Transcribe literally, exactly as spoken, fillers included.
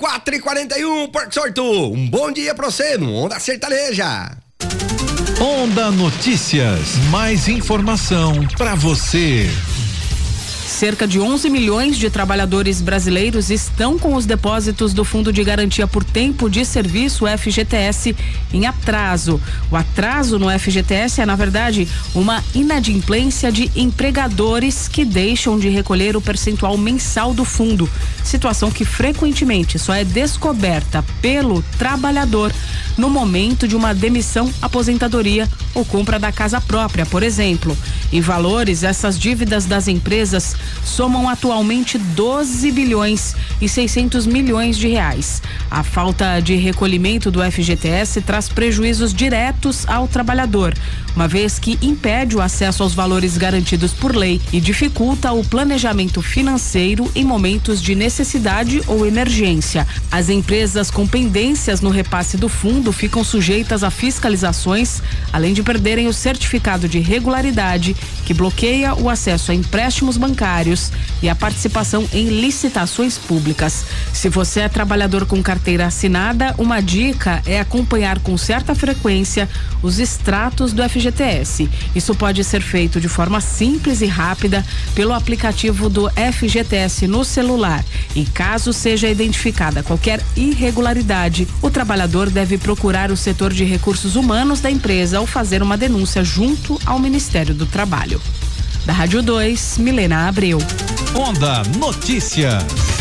quatro e quarenta e um, Porto Sorto. Um bom dia pra você no Onda Sertaneja. Onda Notícias, mais informação pra você. Cerca de onze milhões de trabalhadores brasileiros estão com os depósitos do Fundo de Garantia por Tempo de Serviço, F G T S, em atraso. O atraso no F G T S é, na verdade, uma inadimplência de empregadores que deixam de recolher o percentual mensal do fundo, situação que frequentemente só é descoberta pelo trabalhador no momento de uma demissão, aposentadoria ou compra da casa própria, por exemplo. Em valores, essas dívidas das empresas somam atualmente doze bilhões e seiscentos milhões de reais. A falta de recolhimento do F G T S traz prejuízos diretos ao trabalhador, uma vez que impede o acesso aos valores garantidos por lei e dificulta o planejamento financeiro em momentos de necessidade ou emergência. As empresas com pendências no repasse do fundo ficam sujeitas a fiscalizações, além de perderem o certificado de regularidade, que bloqueia o acesso a empréstimos bancários e a participação em licitações públicas. Se você é trabalhador com carteira assinada, uma dica é acompanhar com certa frequência os extratos do F G T S. Isso pode ser feito de forma simples e rápida pelo aplicativo do F G T S no celular. E caso seja identificada qualquer irregularidade, o trabalhador deve procurar o setor de recursos humanos da empresa ou fazer uma denúncia junto ao Ministério do Trabalho. Da Rádio dois, Milena Abreu. Onda Notícias.